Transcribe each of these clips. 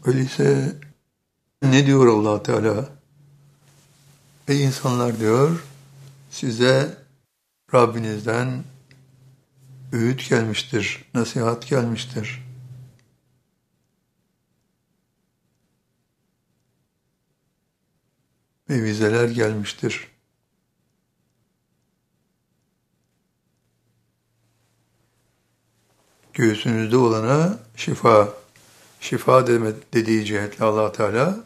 Öyleyse ne diyor Allah Teala? Ey insanlar diyor, size Rabbinizden öğüt gelmiştir, nasihat gelmiştir. Ve vizeler gelmiştir. Göğsünüzde olana şifa, dediği cihetle Allah Teala,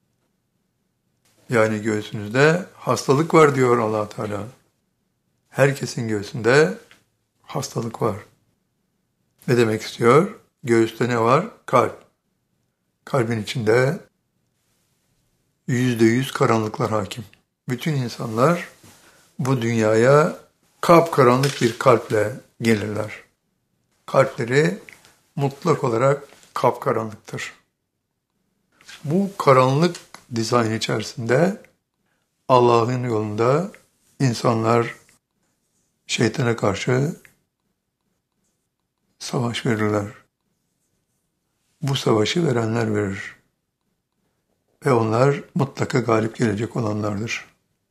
yani göğsünüzde hastalık var diyor Allah Teala. Herkesin göğsünde hastalık var. Ne demek istiyor? Göğüste ne var? Kalp. Kalbin içinde %100 karanlıklar hakim. Bütün insanlar bu dünyaya kapkaranlık bir kalple gelirler. Kalpleri mutlak olarak kapkaranlıktır. Bu karanlık dizayn içerisinde Allah'ın yolunda insanlar şeytana karşı savaş verirler. Bu savaşı verenler verir. Ve onlar mutlaka galip gelecek olanlardır.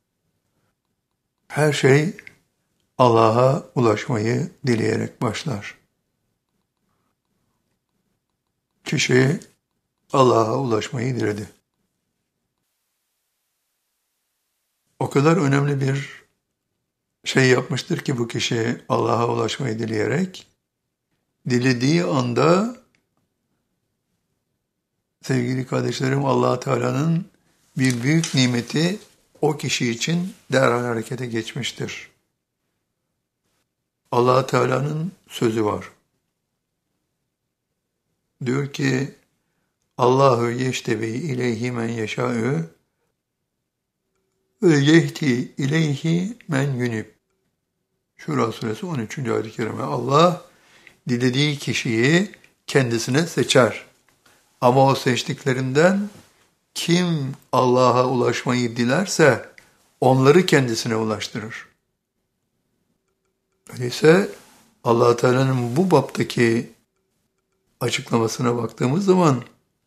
Her şey Allah'a ulaşmayı dileyerek başlar. Kişi Allah'a ulaşmayı diledi. O kadar önemli bir şey yapmıştır ki bu kişi Allah'a ulaşmayı dileyerek, dilediği anda sevgili kardeşlerim Allah Teala'nın bir büyük nimeti o kişi için derhal harekete geçmiştir. Allah Teala'nın sözü var. Diyor ki Allahu yeştebi ileyhi men yeşâ'ü ve yehdi ileyhi men yunib. Şura suresi 13. ayet-i kerime. Allah dilediği kişiyi kendisine seçer. Ama o seçtiklerinden kim Allah'a ulaşmayı dilerse onları kendisine ulaştırır. Öyleyse Allah Teala'nın bu baptaki açıklamasına baktığımız zaman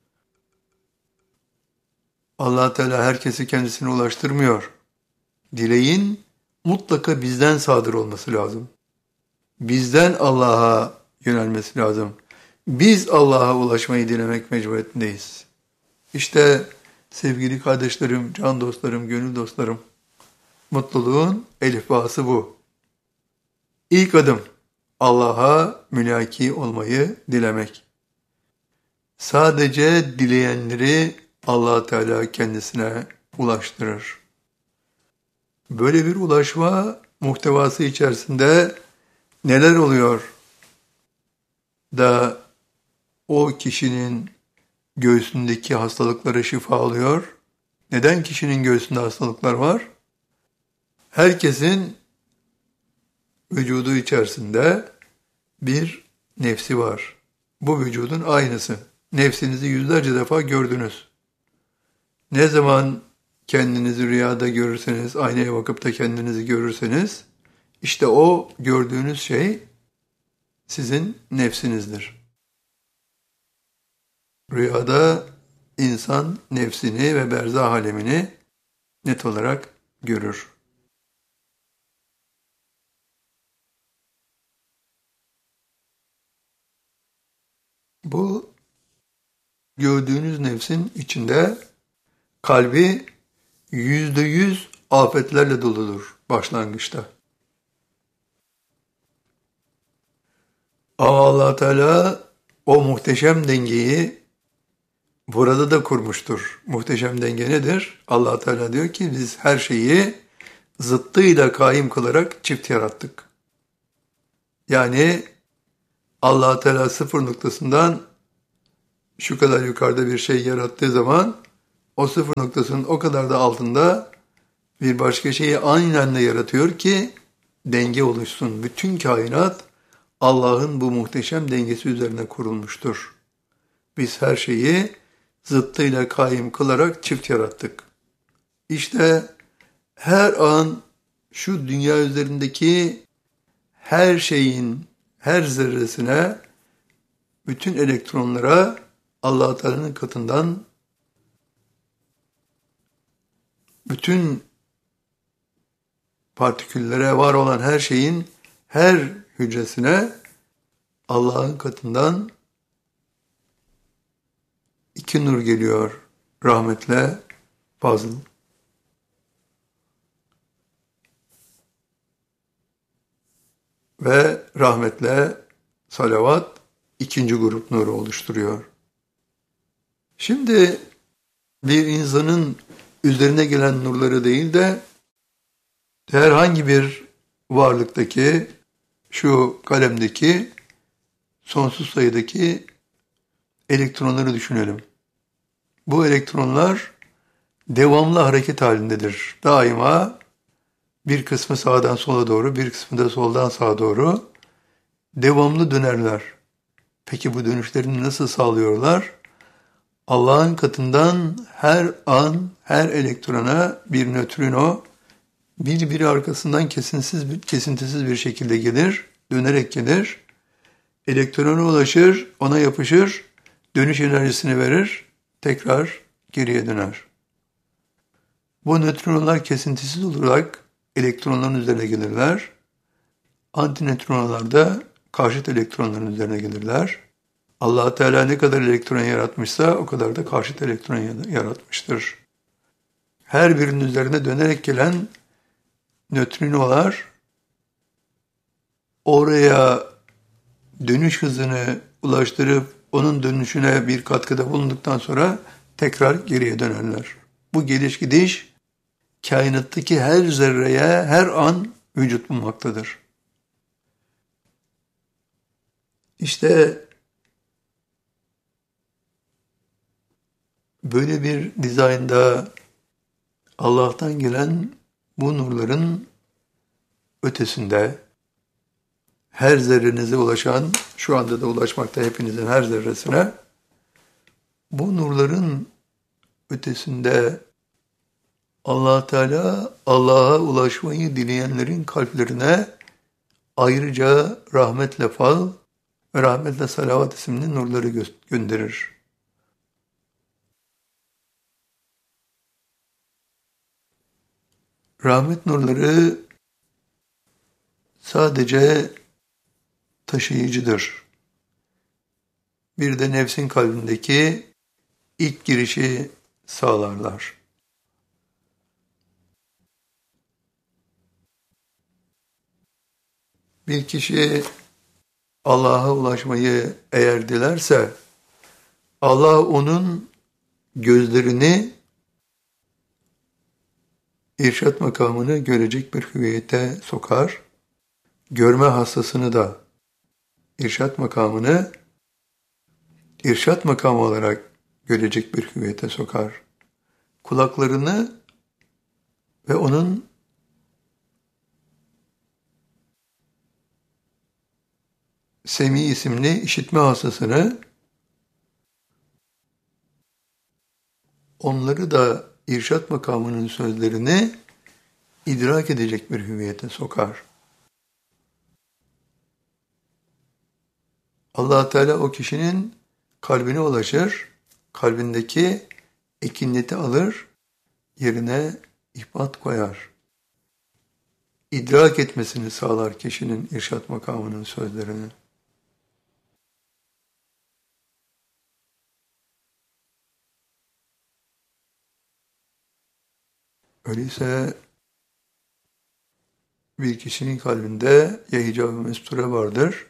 Allah Teala herkesi kendisine ulaştırmıyor. Dileğin mutlaka bizden sadır olması lazım. Bizden Allah'a yönelmesi lazım. Biz Allah'a ulaşmayı dilemek mecburiyetindeyiz. İşte sevgili kardeşlerim, can dostlarım, gönül dostlarım, mutluluğun elifbası bu. İlk adım Allah'a mülaki olmayı dilemek. Sadece dileyenleri Allah Teala kendisine ulaştırır. Böyle bir ulaşma muhtevası içerisinde neler oluyor da o kişinin göğsündeki hastalıklara şifa alıyor? Neden kişinin göğsünde hastalıklar var? Herkesin vücudu içerisinde bir nefsi var. Bu vücudun aynısı. Nefsinizi yüzlerce defa gördünüz. Ne zaman kendinizi rüyada görürseniz, aynaya bakıp da kendinizi görürseniz, işte o gördüğünüz şey sizin nefsinizdir. Rüyada insan nefsini ve berzah alemini net olarak görür. Bu gördüğünüz nefsin içinde kalbi %100 afetlerle doludur başlangıçta. Ama Allah Teala o muhteşem dengeyi burada da kurmuştur. Muhteşem denge nedir? Allah Teala diyor ki biz her şeyi zıttıyla kaim kılarak çift yarattık. Yani Allah Teala sıfır noktasından şu kadar yukarıda bir şey yarattığı zaman o sıfır noktasının o kadar da altında bir başka şeyi aynen de yaratıyor ki denge oluşsun. Bütün kainat Allah'ın bu muhteşem dengesi üzerine kurulmuştur. Biz her şeyi zıttıyla kaim kılarak çift yarattık. İşte her an şu dünya üzerindeki her şeyin, her zerresine, bütün elektronlara Allah Teala'nın katından bütün partiküllere, var olan her şeyin her hücresine Allah'ın katından iki nur geliyor. Rahmetle fazl. Ve rahmetle salavat ikinci grup nuru oluşturuyor. Şimdi bir insanın üzerine gelen nurları değil de herhangi bir varlıktaki, şu kalemdeki sonsuz sayıdaki elektronları düşünelim. Bu elektronlar devamlı hareket halindedir. Daima bir kısmı sağdan sola doğru, bir kısmı da soldan sağa doğru devamlı dönerler. Peki bu dönüşlerini nasıl sağlıyorlar? Allah'ın katından her an, her elektrona bir nötrino birbiri arkasından kesintisiz bir şekilde gelir, dönerek gelir. Elektrona ulaşır, ona yapışır, dönüş enerjisini verir, tekrar geriye döner. Bu nötrinolar kesintisiz olarak elektronların üzerine gelirler. Antinötrinolar da karşıt elektronların üzerine gelirler. Allah Teala ne kadar elektron yaratmışsa o kadar da karşıt elektron yaratmıştır. Her birinin üzerine dönerek gelen nötrinolar oraya dönüş hızını ulaştırıp onun dönüşüne bir katkıda bulunduktan sonra tekrar geriye dönerler. Bu geliş gidiş kainattaki her zerreye her an vücut bulmaktadır. İşte böyle bir dizaynda Allah'tan gelen bu nurların ötesinde her zerrenize ulaşan, şu anda da ulaşmakta hepinizin her zerresine, bu nurların ötesinde Allah Teala Allah'a ulaşmayı dileyenlerin kalplerine ayrıca rahmetle fal ve rahmetle salavat isimli nurları gönderir. Rahmet nurları sadece taşıyıcıdır. Bir de nefsin kalbindeki ilk girişi sağlarlar. Bir kişi Allah'a ulaşmayı eğer dilerse, Allah onun gözlerini irşat makamını görecek bir hüviyete sokar. Görme hastasını da irşat makamını irşat makamı olarak görecek bir hüviyete sokar. Kulaklarını ve onun Semi isimli işitme hastasını, onları da irşat makamının sözlerini idrak edecek bir hüviyete sokar. Allah Teala o kişinin kalbine ulaşır, kalbindeki ekinleti alır, yerine ihbat koyar. İdrak etmesini sağlar kişinin irşat makamının sözlerini. Öyleyse bir kişinin kalbinde ya hicab-ı mesture vardır,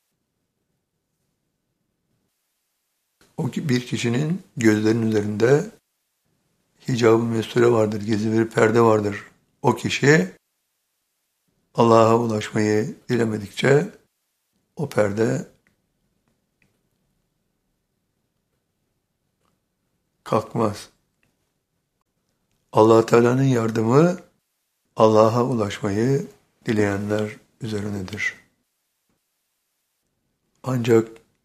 o bir kişinin gözlerinin üzerinde hicab-ı mesture vardır, gizli bir perde vardır. O kişi Allah'a ulaşmayı dilemedikçe o perde kalkmaz. Allah Teala'nın yardımı Allah'a ulaşmayı dileyenler üzerinedir. Ancak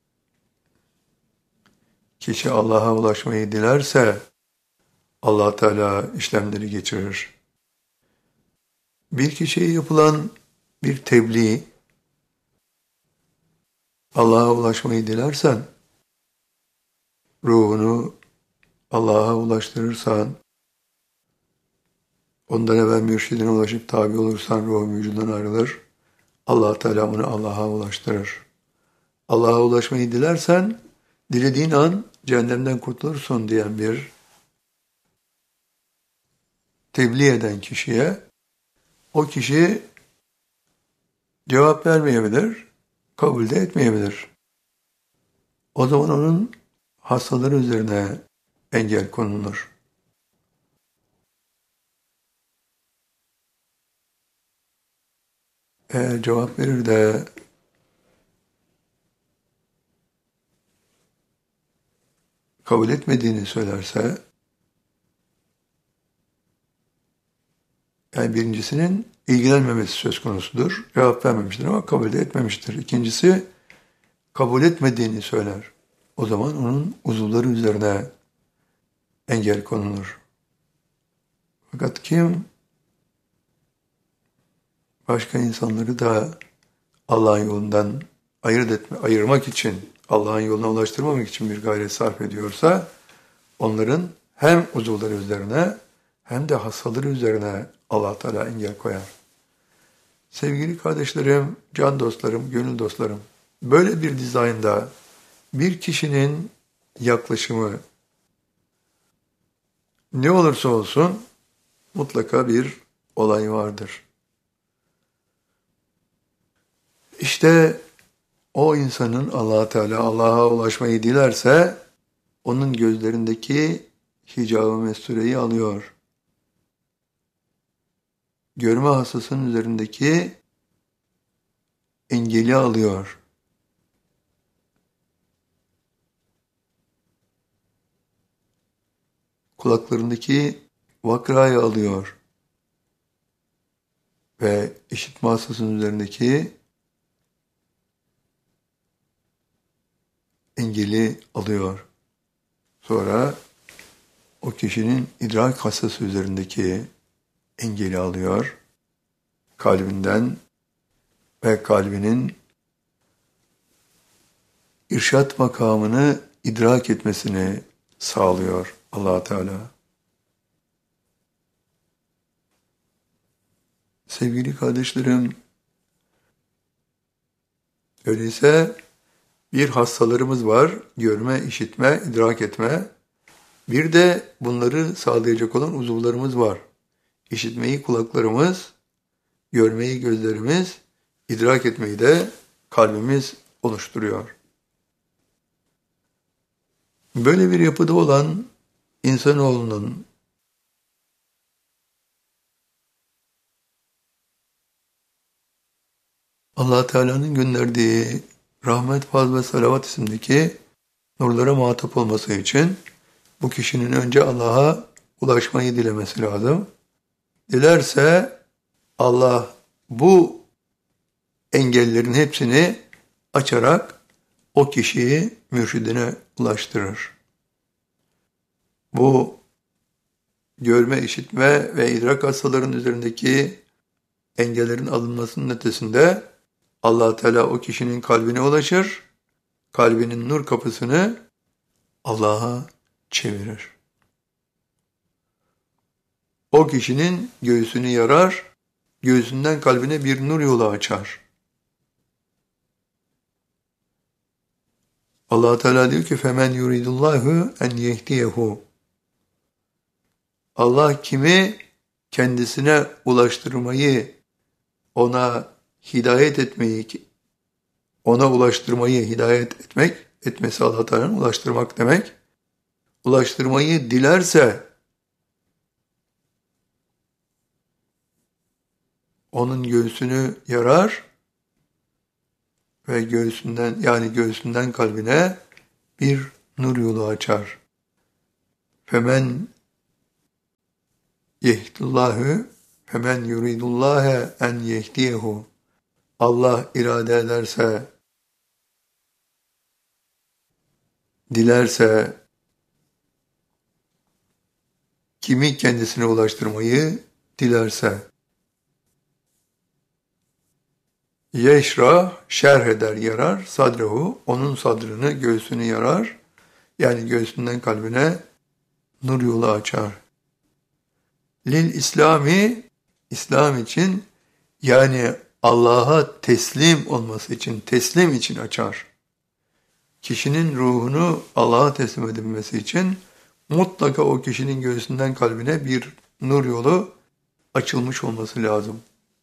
kişi Allah'a ulaşmayı dilerse Allah Teala işlemleri geçirir. Bir kişiye yapılan bir tebliğ, Allah'a ulaşmayı dilersen ruhunu Allah'a ulaştırırsan, ondan evvel mürşidine ulaşıp tabi olursan ruhun vücudundan ayrılır. Allah Teala bunu Allah'a ulaştırır. Allah'a ulaşmayı dilersen, dilediğin an cehennemden kurtulursun diyen bir tebliğ eden kişiye, o kişi cevap vermeyebilir, kabul de etmeyebilir. O zaman onun hastaları üzerine engel konulur. Eğer cevap verir de kabul etmediğini söylerse, yani birincisinin ilgilenmemesi söz konusudur. Cevap vermemiştir ama kabul de etmemiştir. İkincisi, kabul etmediğini söyler. O zaman onun uzuvları üzerine engel konulur. Fakat kim başka insanları da Allah'ın yolundan ayırmak için, Allah'ın yoluna ulaştırmamak için bir gayret sarf ediyorsa, onların hem uzuvları üzerine hem de hastaları üzerine Allah Teala engel koyar. Sevgili kardeşlerim, can dostlarım, gönül dostlarım, böyle bir dizaynda bir kişinin yaklaşımı ne olursa olsun mutlaka bir olay vardır. İşte o insanın Allah Teala Allah'a ulaşmayı dilerse onun gözlerindeki hicab-ı mestureyi alıyor. Görme hastasının üzerindeki engeli alıyor. Kulaklarındaki vakrayı alıyor. Ve işitme hastasının üzerindeki engeli alıyor. Sonra o kişinin idrak hastası üzerindeki engeli alıyor. Kalbinden ve kalbinin irşat makamını idrak etmesini sağlıyor Allah Teala. Sevgili kardeşlerim, öyleyse bir hastalarımız var, görme, işitme, idrak etme. Bir de bunları sağlayacak olan uzuvlarımız var. İşitmeyi kulaklarımız, görmeyi gözlerimiz, idrak etmeyi de kalbimiz oluşturuyor. Böyle bir yapıda olan insanoğlunun Allah Teala'nın gönderdiği rahmet, faz ve salavat isimdeki nurlara muhatap olması için bu kişinin önce Allah'a ulaşmayı dilemesi lazım. Dilerse Allah bu engellerin hepsini açarak o kişiyi mürşidine ulaştırır. Bu görme, işitme ve idrak hastalarının üzerindeki engellerin alınmasının ötesinde Allah Teala o kişinin kalbine ulaşır, kalbinin nur kapısını Allah'a çevirir. O kişinin göğsünü yarar, göğsünden kalbine bir nur yolu açar. Allah Teala diyor ki فَمَنْ يُرِيدُ اللّٰهُ اَنْ يَهْدِيَهُ Allah kimi kendisine ulaştırmayı, ona hidayet etmeyi, ona ulaştırmayı hidayet etmesi Allah Teala'nın ulaştırmak demek. Ulaştırmayı dilerse onun göğsünü yarar ve göğsünden kalbine bir nur yolu açar. Femen yehdullahu femen yuridullaha en yehdiyehu Allah irade ederse, dilerse kimi kendisine ulaştırmayı dilerse yeşrah şerh eder yarar sadrehu onun sadrını göğsünü yarar Yani göğsünden kalbine nur yolu açar. Lil İslami, İslam için, yani Allah'a teslim olması için, teslim için açar. Kişinin ruhunu Allah'a teslim edilmesi için mutlaka o kişinin göğsünden kalbine bir nur yolu açılmış olması lazım.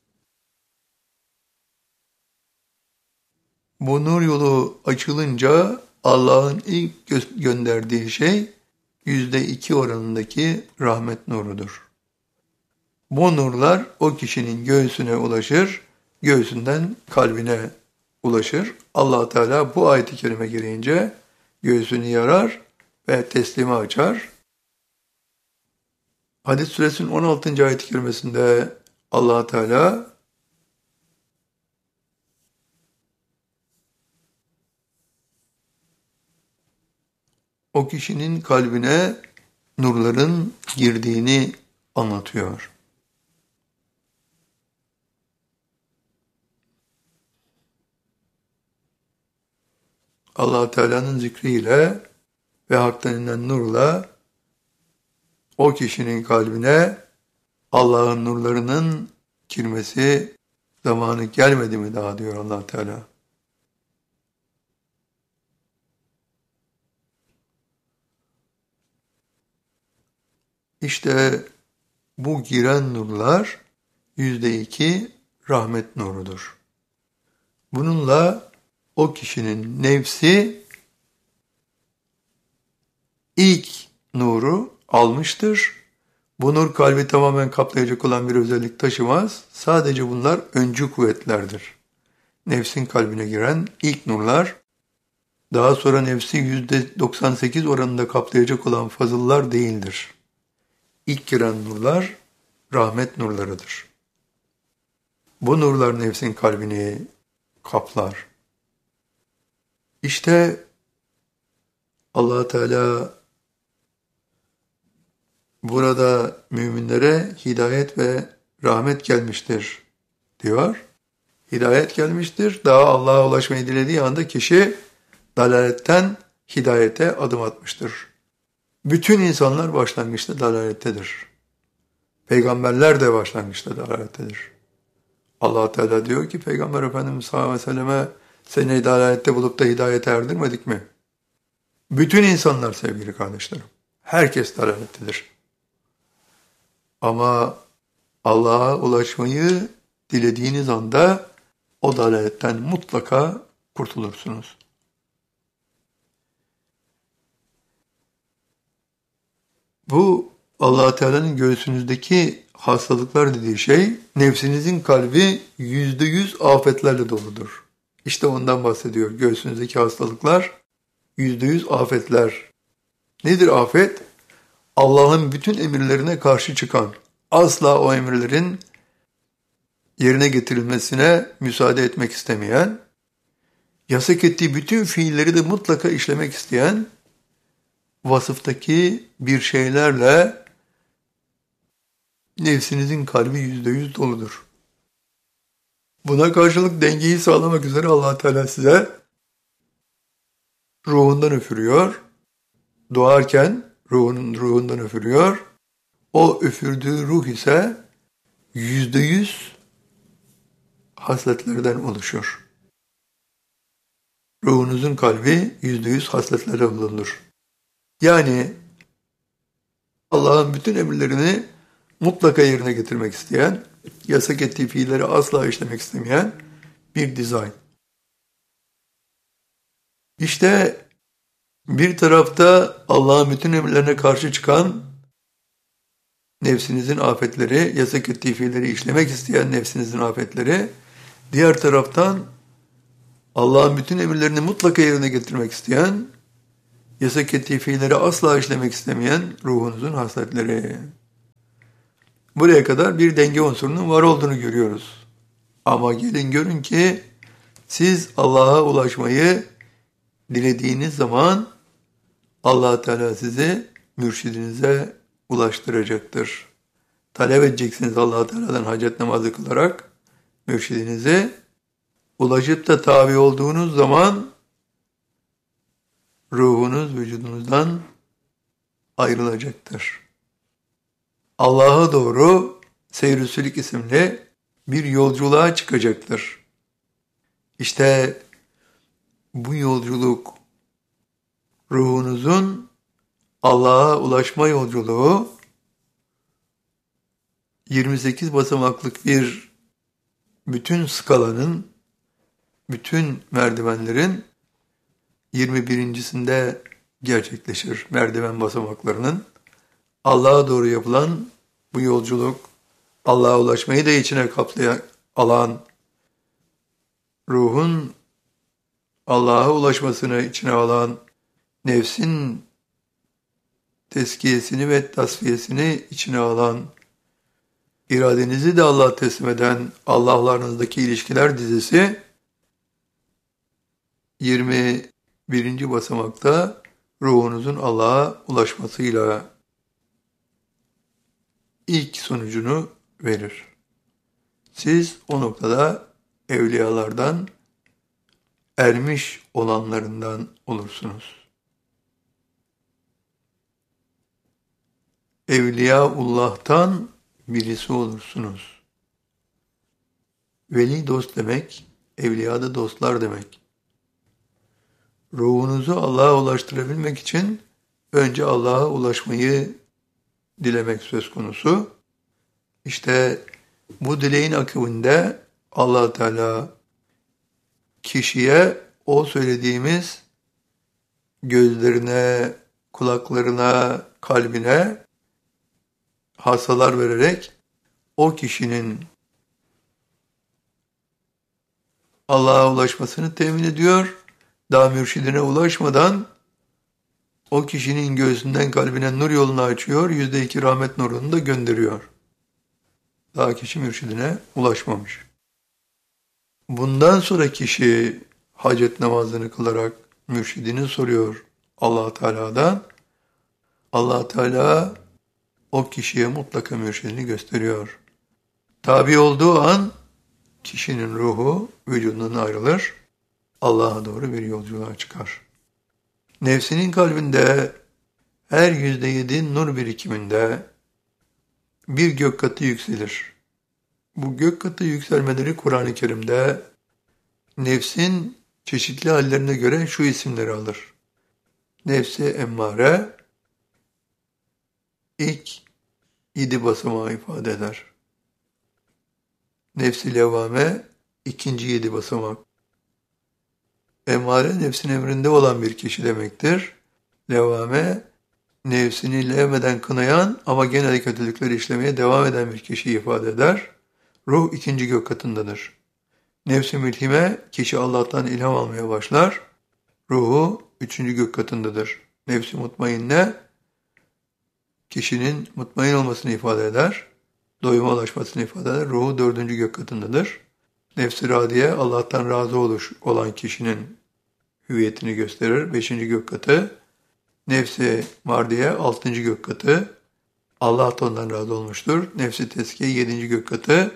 Bu nur yolu açılınca Allah'ın ilk gönderdiği şey %2 oranındaki rahmet nurudur. Bu nurlar o kişinin göğsüne ulaşır, göğsünden kalbine ulaşır. Allah Teala bu ayet-i kerime gereğince göğsünü yarar ve teslimi açar. Hadis suresinin 16. ayet-i kerimesinde Allah Teala o kişinin kalbine nurların girdiğini anlatıyor. Allah Teala'nın zikriyle ve haktan inen nurla o kişinin kalbine Allah'ın nurlarının girmesi zamanı gelmedi mi daha diyor Allah Teala. İşte bu giren nurlar %2 rahmet nurudur. Bununla o kişinin nefsi ilk nuru almıştır. Bu nur kalbi tamamen kaplayacak olan bir özellik taşımaz. Sadece bunlar öncü kuvvetlerdir. Nefsin kalbine giren ilk nurlar, daha sonra nefsi %98 oranında kaplayacak olan fazıllar değildir. İlk giren nurlar rahmet nurlarıdır. Bu nurlar nefsin kalbini kaplar. İşte Allah Teala burada müminlere hidayet ve rahmet gelmiştir diyor. Hidayet gelmiştir. Daha Allah'a ulaşmayı dilediği anda kişi dalaletten hidayete adım atmıştır. Bütün insanlar başlangıçta dalalettedir. Peygamberler de başlangıçta dalalettedir. Allah Teala diyor ki Peygamber Efendimiz sallallahu aleyhi ve selleme seni dalalette bulup da hidayete erdirmedik mi? Bütün insanlar sevgili kardeşlerim. Herkes dalalettedir. Ama Allah'a ulaşmayı dilediğiniz anda o dalaletten mutlaka kurtulursunuz. Bu Allah Teala'nın göğsünüzdeki hastalıklar dediği şey, nefsinizin kalbi %100 afetlerle doludur. İşte ondan bahsediyor. Göğsünüzdeki hastalıklar %100 afetler. Nedir afet? Allah'ın bütün emirlerine karşı çıkan, asla o emirlerin yerine getirilmesine müsaade etmek istemeyen, yasak ettiği bütün fiilleri de mutlaka işlemek isteyen vasıftaki bir şeylerle nefsinizin kalbi %100 doludur. Buna karşılık dengeyi sağlamak üzere Allah Teala size ruhundan üfürüyor. Doğarken ruhundan üfürüyor. O üfürdüğü ruh ise %100 hasletlerden oluşur. Ruhunuzun kalbi %100 hasletlere bulunur. Yani Allah'ın bütün emirlerini mutlaka yerine getirmek isteyen, yasak ettiği fiilleri asla işlemek istemeyen bir dizayn. İşte bir tarafta Allah'ın bütün emirlerine karşı çıkan nefsinizin afetleri, yasak ettiği fiilleri işlemek isteyen nefsinizin afetleri, diğer taraftan Allah'ın bütün emirlerini mutlaka yerine getirmek isteyen, yasak ettiği fiilleri asla işlemek istemeyen ruhunuzun hasletleri. Buraya kadar bir denge unsurunun var olduğunu görüyoruz. Ama gelin görün ki siz Allah'a ulaşmayı dilediğiniz zaman Allah Teala sizi mürşidinize ulaştıracaktır. Talep edeceksiniz Allah Teala'dan hacet namazı kılarak mürşidinize. Ulaşıp da tabi olduğunuz zaman ruhunuz vücudunuzdan ayrılacaktır. Allah'a doğru Seyr-i isimli bir yolculuğa çıkacaktır. İşte bu yolculuk ruhunuzun Allah'a ulaşma yolculuğu 28 basamaklık bir bütün skalanın, bütün merdivenlerin 21.sinde gerçekleşir. Merdiven basamaklarının Allah'a doğru yapılan bu yolculuk, Allah'a ulaşmayı da içine alan, ruhun Allah'a ulaşmasını içine alan, nefsin tezkiyesini ve tasfiyesini içine alan, iradenizi de Allah'a teslim eden Allah'larınızdaki ilişkiler dizisi 21. basamakta ruhunuzun Allah'a ulaşmasıyla ilk sonucunu verir. Siz o noktada evliyalardan, ermiş olanlarından olursunuz. Evliyaullah'tan birisi olursunuz. Veli dost demek, evliya da dostlar demek. Ruhunuzu Allah'a ulaştırabilmek için önce Allah'a ulaşmayı dilemek söz konusu. İşte bu dileğin akabinde Allah Teala kişiye o söylediğimiz gözlerine, kulaklarına, kalbine hasalar vererek o kişinin Allah'a ulaşmasını temin ediyor. Daha mürşidine ulaşmadan o kişinin göğsünden kalbine nur yolunu açıyor, %2 rahmet nurunu da gönderiyor. Daha kişi mürşidine ulaşmamış. Bundan sonra kişi hacet namazını kılarak mürşidini soruyor Allah Teala'dan. Allah Teala o kişiye mutlaka mürşidini gösteriyor. Tabi olduğu an kişinin ruhu vücudundan ayrılır, Allah'a doğru bir yolculuğa çıkar. Nefsinin kalbinde her %7 nur birikiminde bir gök katı yükselir. Bu gök katı yükselmeleri Kur'an-ı Kerim'de nefsin çeşitli hallerine göre şu isimleri alır. Nefsi emmare ilk 7 basamağı ifade eder. Nefsi levvame ikinci 7 basamak. Emmare nefsin emrinde olan bir kişi demektir. Levvame nefsini levmeden kınayan ama gene de kötülükleri işlemeye devam eden bir kişiyi ifade eder. Ruh ikinci gök katındadır. Nefs-i mülhime kişi Allah'tan ilham almaya başlar. Ruhu üçüncü gök katındadır. Nefs-i mutmainne kişinin mutmain olmasını ifade eder. Doyuma ulaşmasını ifade eder. Ruhu dördüncü gök katındadır. Nefs-i radiye Allah'tan razı olan kişinin hüviyetini gösterir. Beşinci gök katı. Nefs-i mardiye altıncı gök katı. Allah da ondan razı olmuştur. Nefs-i teskiye yedinci gök katı.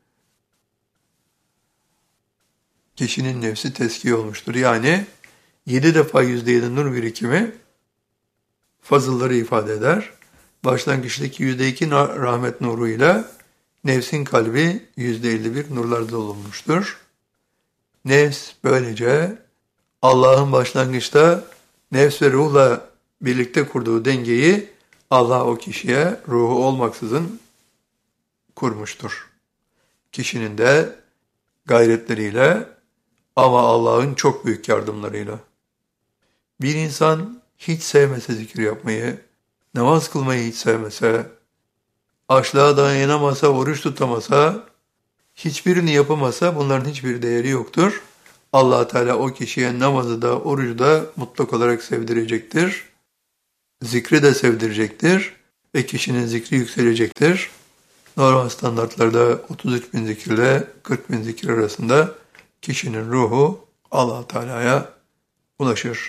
Kişinin nefsi teskiye olmuştur. Yani 7 defa %7 nur birikimi fazılları ifade eder. Başlangıçtaki %2 rahmet nuruyla nefsin kalbi %51 nurlarda dolunmuştur. Nefs böylece Allah'ın başlangıçta nefs ve ruhla birlikte kurduğu dengeyi Allah o kişiye ruhu olmaksızın kurmuştur. Kişinin de gayretleriyle ama Allah'ın çok büyük yardımlarıyla. Bir insan hiç sevmese zikir yapmayı, namaz kılmayı hiç sevmese, açlığa dayanamasa, oruç tutamasa, hiçbirini yapamasa bunların hiçbir değeri yoktur. Allah Teala o kişiye namazı da, orucu da mutlak olarak sevdirecektir. Zikri de sevdirecektir ve kişinin zikri yükselecektir. Normal standartlarda 33.000 zikir ile 40.000 zikir arasında kişinin ruhu Allah Teala'ya ulaşır.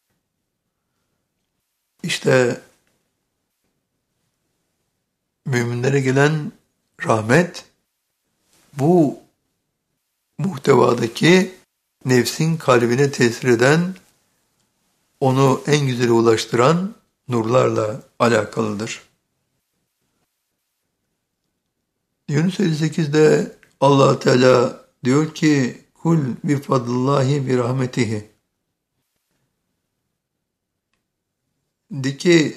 İşte müminlere gelen rahmet bu muhtevadaki nefsin kalbine tesir eden onu en güzeli ulaştıran nurlarla alakalıdır. Yunus 58'de Allah Teala diyor ki kul bi fadlillahi bi rahmetihi. De ki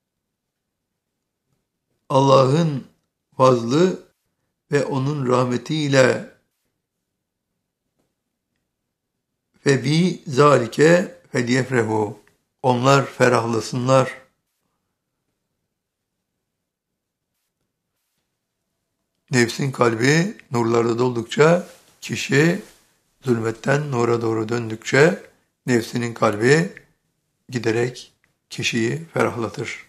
Allah'ın fazlı ve onun rahmetiyle ve bi zalike felyefrehu. Onlar ferahlasınlar. Nefsin kalbi nurlarda doldukça kişi zulmetten nura doğru döndükçe nefsinin kalbi giderek kişiyi ferahlatır.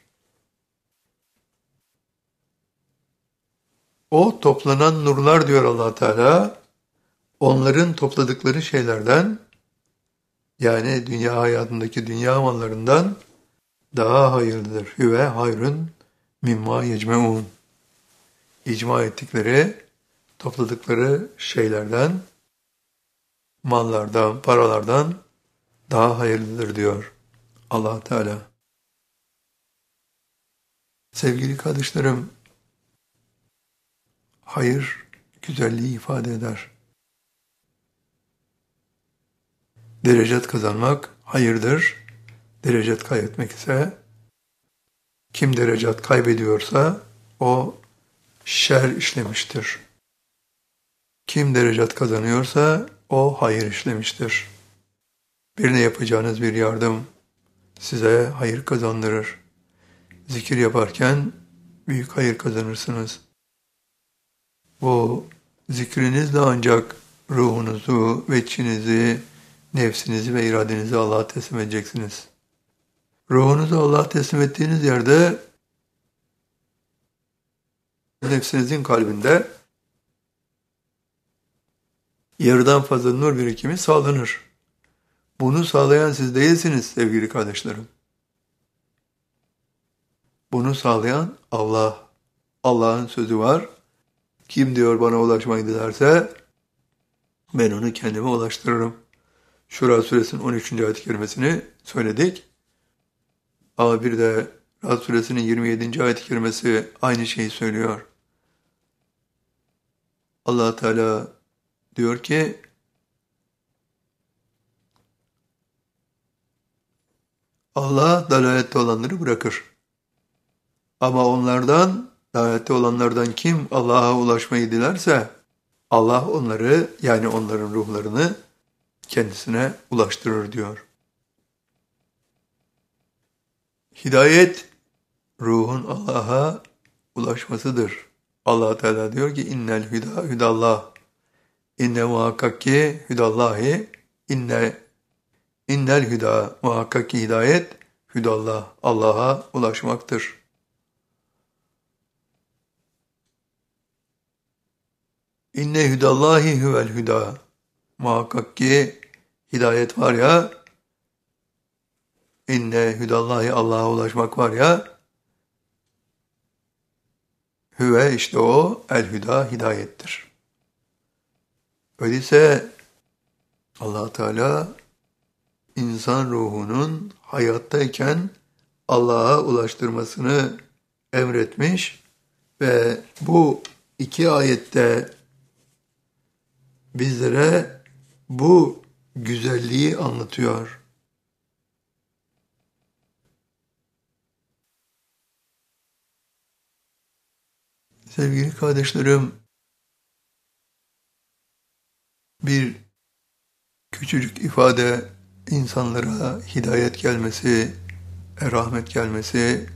O toplanan nurlar diyor Allah Teala, onların topladıkları şeylerden yani dünya hayatındaki dünya mallarından daha hayırlıdır. Hüve hayrun mimma yecmeun. İcma ettikleri, topladıkları şeylerden, mallardan, paralardan daha hayırlıdır diyor Allah Teala. Sevgili kardeşlerim, hayır güzelliği ifade eder. Derecet kazanmak hayırdır. Derecet kaybetmek ise kim derecet kaybediyorsa o şer işlemiştir. Kim derecet kazanıyorsa o hayır işlemiştir. Birine yapacağınız bir yardım size hayır kazandırır. Zikir yaparken büyük hayır kazanırsınız. Bu zikrinizle ancak ruhunuzu, veçinizi, nefsinizi ve iradenizi Allah'a teslim edeceksiniz. Ruhunuzu Allah'a teslim ettiğiniz yerde nefsinizin kalbinde yarıdan fazla nur birikimi sağlanır. Bunu sağlayan siz değilsiniz sevgili kardeşlerim. Bunu sağlayan Allah. Allah'ın sözü var. Kim diyor bana ulaşmayı dilerse ben onu kendime ulaştırırım. Şura suresinin 13. ayet-i kerimesini söyledik. Ama bir de Rad suresinin 27. ayet-i kerimesi aynı şeyi söylüyor. Allah Teala diyor ki Allah dalalette olanları bırakır. Ama onlardan, dalalette olanlardan kim Allah'a ulaşmayı dilerse Allah onları yani onların ruhlarını kendisine ulaştırır diyor. Hidayet ruhun Allah'a ulaşmasıdır. Allah Teala diyor ki innel hüda hüdallah. İnne muhakkak ki hüdallahi innel hüda muhakkak ki hidayet hüdallah. Allah'a ulaşmaktır. İnne hüdallahi huvel hüda. Muhakkak ki hidayet var ya, inne hüdallahi Allah'a ulaşmak var ya, hüve işte o el hüda hidayettir. Öyleyse Allah Teala insan ruhunun hayattayken Allah'a ulaştırmasını emretmiş ve bu iki ayette bizlere bu güzelliği anlatıyor. Sevgili kardeşlerim, bir küçücük ifade insanlara hidayet gelmesi, rahmet gelmesi,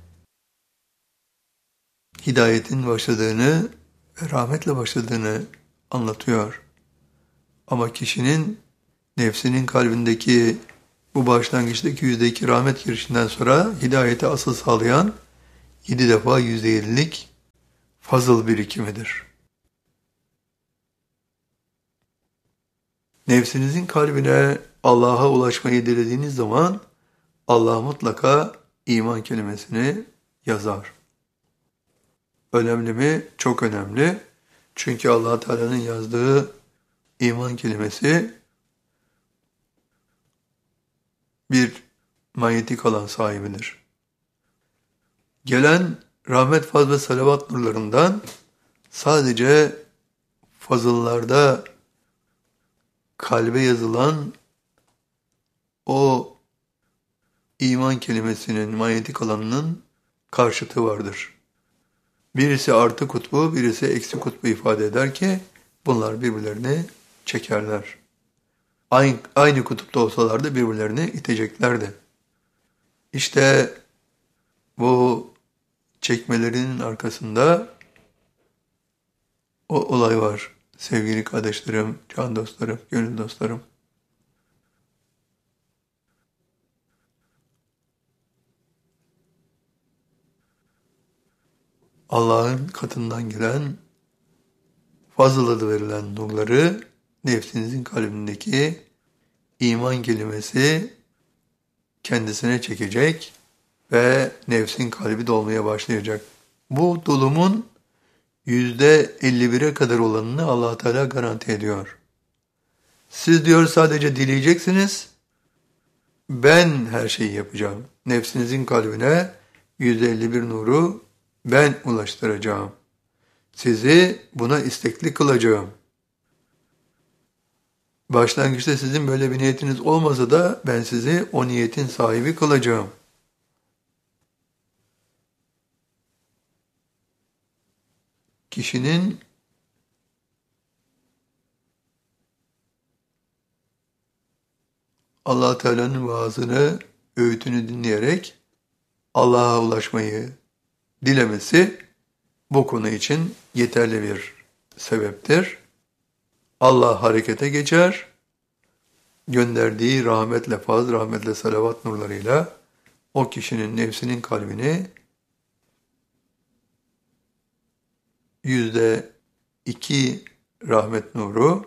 hidayetin başladığını ve rahmetle başladığını anlatıyor. Ama kişinin nefsinin kalbindeki bu başlangıçtaki %2 rahmet girişinden sonra hidayeti asıl sağlayan 7 defa %7'lik fazıl birikimidir. Nefsinizin kalbine Allah'a ulaşmayı dilediğiniz zaman Allah mutlaka iman kelimesini yazar. Önemli mi? Çok önemli. Çünkü Allah Teala'nın yazdığı iman kelimesi bir manyetik alan sahibidir. Gelen rahmet, faz ve salavat nurlarından sadece fazıllarda kalbe yazılan o iman kelimesinin manyetik alanının karşıtı vardır. Birisi artı kutbu, birisi eksi kutbu ifade eder ki bunlar birbirlerini çekerler. Aynı kutupta olsalardı birbirlerini iteceklerdi. İşte bu çekmelerinin arkasında o olay var. Sevgili kardeşlerim, can dostlarım, gönül dostlarım. Allah'ın katından gelen fazıl adı verilen nurları nefsinizin kalbindeki iman kelimesi kendisine çekecek ve nefsin kalbi dolmaya başlayacak. Bu dolumun %51'e kadar olanını Allah Teala garanti ediyor. Siz diyor sadece dileyeceksiniz, ben her şeyi yapacağım. Nefsinizin kalbine %51 nuru ben ulaştıracağım. Sizi buna istekli kılacağım. Başlangıçta sizin böyle bir niyetiniz olmasa da ben sizi o niyetin sahibi kılacağım. Kişinin Allah Teala'nın vaazını, öğütünü dinleyerek Allah'a ulaşmayı dilemesi bu konu için yeterli bir sebeptir. Allah harekete geçer, gönderdiği rahmetle faz, rahmetle salavat nurlarıyla o kişinin nefsinin kalbini %2 rahmet nuru,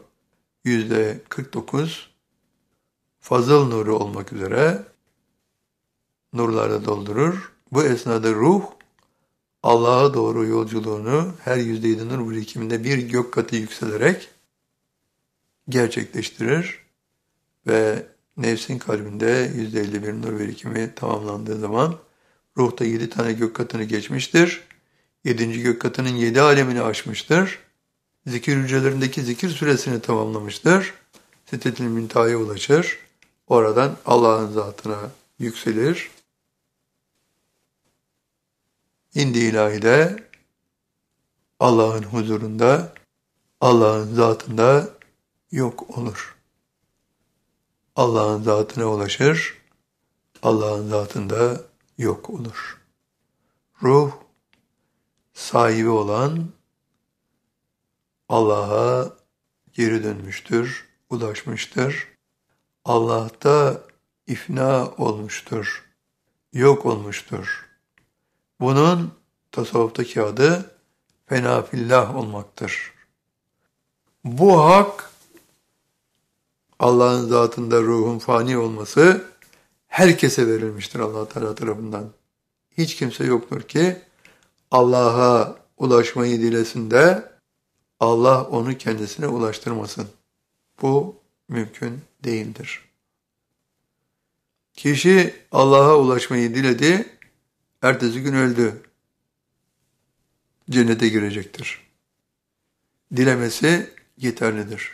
%49 fazıl nuru olmak üzere nurlarla doldurur. Bu esnada ruh Allah'a doğru yolculuğunu her %7 nur birikiminde bir gök katı yükselerek gerçekleştirir ve nefsin kalbinde %51 nur birikimi tamamlandığı zaman ruhta 7 tane gök katını geçmiştir. 7. gök katının 7 alemini aşmıştır. Zikir hücrelerindeki zikir süresini tamamlamıştır. Sidretil Münteha'ya ulaşır. Oradan Allah'ın zatına yükselir. İndi ilahide Allah'ın huzurunda, Allah'ın zatında yok olur. Allah'ın zatına ulaşır, Allah'ın zatında yok olur. Ruh sahibi olan Allah'a geri dönmüştür, ulaşmıştır. Allah'ta ifna olmuştur, yok olmuştur. Bunun tasavvuftaki adı fena fillah olmaktır. Bu hak, Allah'ın zatında ruhun fani olması herkese verilmiştir Allah Teala tarafından. Hiç kimse yoktur ki Allah'a ulaşmayı dilesin de Allah onu kendisine ulaştırmasın. Bu mümkün değildir. Kişi Allah'a ulaşmayı diledi, ertesi gün öldü. Cennete girecektir. Dilemesi yeterlidir.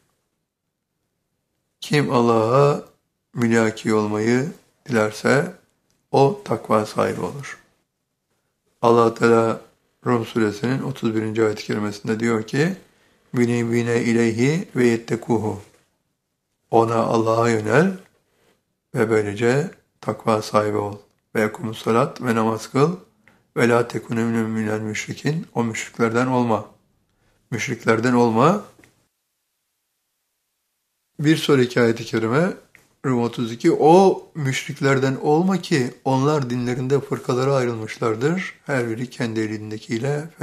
Kim Allah'a mülaki olmayı dilerse o takva sahibi olur. Allah Teala Rum suresinin 31. ayet-i kerimesinde diyor ki: "Münibine ileyhi ve yettekuhu." Ona Allah'a yönel ve böylece takva sahibi ol. Ve yekumus salat ve namaz kıl ve la tekune minel müşrikin. O müşriklerden olma. Müşriklerden olma. Bir sonraki ayet-i kerime Rum 32. O müşriklerden olma ki onlar dinlerinde fırkalara ayrılmışlardır. Her biri kendi elindekiyle